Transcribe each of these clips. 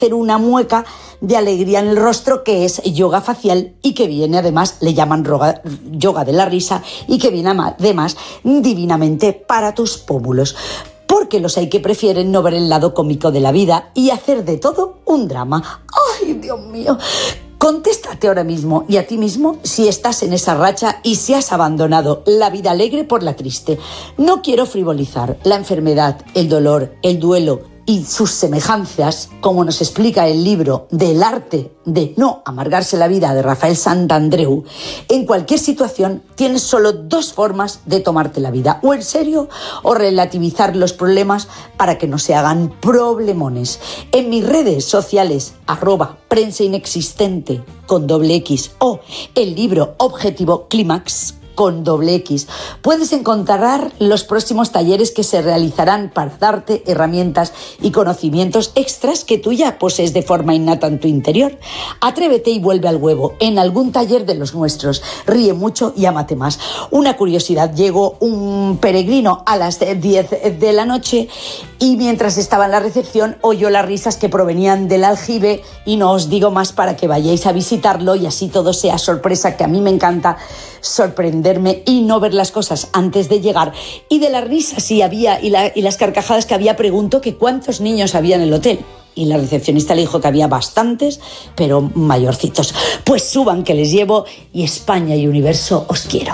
hacer una mueca de alegría en el rostro, que es yoga facial y que viene además, le llaman yoga de la risa, y que viene además divinamente para tus pómulos. Porque los hay que prefieren no ver el lado cómico de la vida y hacer de todo un drama. ¡Ay, Dios mío! Contéstate ahora mismo y a ti mismo si estás en esa racha y si has abandonado la vida alegre por la triste. No quiero frivolizar. La enfermedad, el dolor, el duelo y sus semejanzas, como nos explica el libro del arte de no amargarse la vida de Rafael Santandreu, en cualquier situación tienes solo dos formas de tomarte la vida: o en serio o relativizar los problemas para que no se hagan problemones. En mis redes sociales, @prensa inexistente con X o el libro Objetivo Clímax con X, puedes encontrar los próximos talleres que se realizarán para darte herramientas y conocimientos extras que tú ya posees de forma innata en tu interior. Atrévete y vuelve al huevo en algún taller de los nuestros. Ríe mucho y ámate más. Una curiosidad: llegó un peregrino a las 10 de la noche y mientras estaba en la recepción oyó las risas que provenían del aljibe, y no os digo más para que vayáis a visitarlo y así todo sea sorpresa, que a mí me encanta sorprenderme y no ver las cosas antes de llegar. Y de las risas y las carcajadas que había, preguntó que cuántos niños había en el hotel. Y la recepcionista le dijo que había bastantes, pero mayorcitos. Pues suban que les llevo, y España y universo os quiero.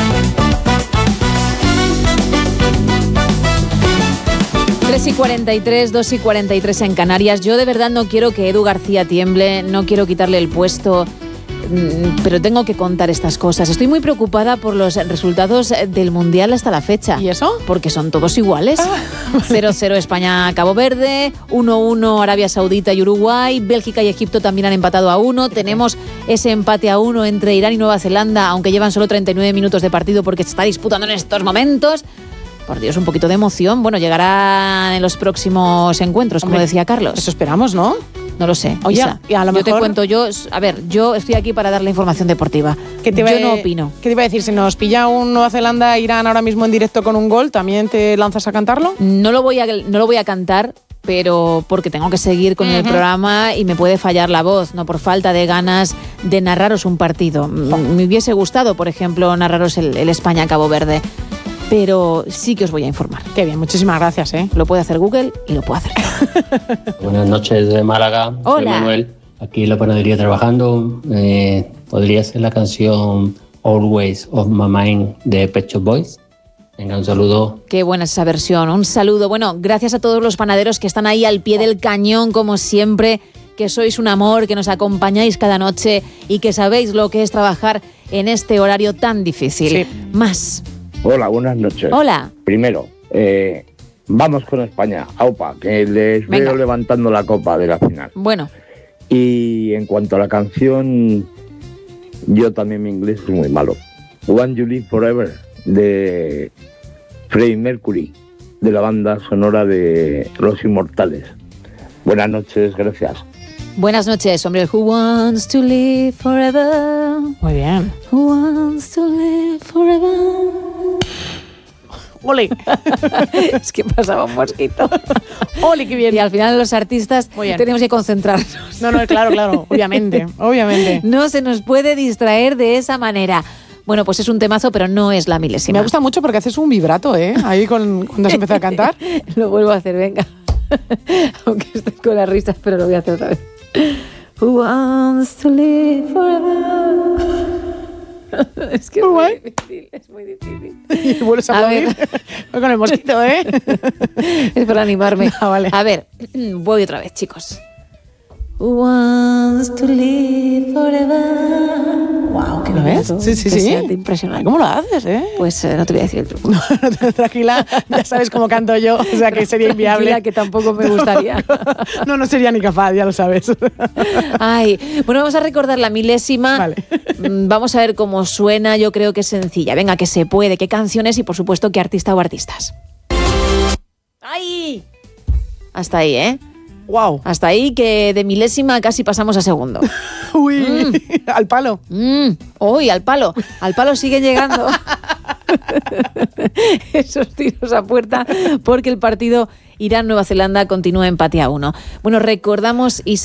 Y 43, 2 y 43 en Canarias. Yo de verdad no quiero que Edu García tiemble, no quiero quitarle el puesto, pero tengo que contar estas cosas. Estoy muy preocupada por los resultados del Mundial hasta la fecha. ¿Y eso? Porque son todos iguales. 0-0 España-Cabo Verde, 1-1 Arabia Saudita y Uruguay, Bélgica y Egipto también han empatado a 1. Tenemos ese empate a 1 entre Irán y Nueva Zelanda, aunque llevan solo 39 minutos de partido porque se está disputando en estos momentos. Por Dios, un poquito de emoción. Bueno, llegará en los próximos encuentros, como decía Carlos. Eso esperamos, ¿no? No lo sé. Oye, Isa, y a lo mejor... yo te cuento, yo estoy aquí para dar la información deportiva. Yo no opino. ¿Qué te iba a decir? Si nos pilla un Nueva Zelanda-Irán ahora mismo en directo con un gol, ¿también te lanzas a cantarlo? No lo voy a cantar, pero porque tengo que seguir con el programa y me puede fallar la voz, no por falta de ganas de narraros un partido. Me hubiese gustado, por ejemplo, narraros el España-Cabo Verde. Pero sí que os voy a informar. Qué bien, muchísimas gracias, ¿eh? Lo puede hacer Google y lo puedo hacer. Buenas noches de Málaga. Hola. Soy Manuel, aquí en la panadería trabajando. ¿Podría ser la canción Always of My Mind de Pet Shop Boys? Venga, un saludo. Qué buena esa versión, un saludo. Bueno, gracias a todos los panaderos que están ahí al pie del cañón, como siempre, que sois un amor, que nos acompañáis cada noche y que sabéis lo que es trabajar en este horario tan difícil. Sí. Más. Hola, buenas noches. Hola. Primero, vamos con España. Aupa, que les Venga. veo levantando la copa de la final. Bueno. Y en cuanto a la canción, yo también mi inglés es muy malo. One You Live Forever, de Freddie Mercury, de la banda sonora de Los Inmortales. Buenas noches, gracias. Buenas noches, hombre. Who wants to live forever? Muy bien. Who wants to live forever? ¡Ole! Es que pasaba un mosquito. ¡Ole, qué bien! Y al final los artistas Muy bien. tenemos que concentrarnos. No, claro, obviamente. No se nos puede distraer de esa manera. Bueno, pues es un temazo, pero no es la milésima. Me gusta mucho porque haces un vibrato, ¿eh? Ahí cuando has empezado a cantar. Lo vuelvo a hacer, venga. Aunque esté con las risas, pero lo voy a hacer otra vez. Who wants to live forever? Es que es muy difícil. Y vuelves a aplaudir. Voy con el mosquito, ¿eh? Es para animarme. Vale. A ver, voy otra vez, chicos. Who wants to live forever? Wow, qué ¿Lo ves? Sí. Impresionante. ¿Cómo lo haces, eh? Pues no te voy a decir el truco. Tranquila, ya sabes cómo canto yo, o sea que sería inviable. Tranquila, que tampoco me gustaría. No sería ni capaz, ya lo sabes. Ay, bueno, vamos a recordar la milésima. Vale. Vamos a ver cómo suena. Yo creo que es sencilla. Venga, que se puede, qué canciones y por supuesto qué artista o artistas. ¡Ay! Hasta ahí, ¿eh? Wow. Hasta ahí, que de milésima casi pasamos a segundo. Uy, al palo. Uy, al palo. Al palo siguen llegando. esos tiros a puerta porque el partido Irán-Nueva Zelanda continúa empate a 1. Bueno, recordamos,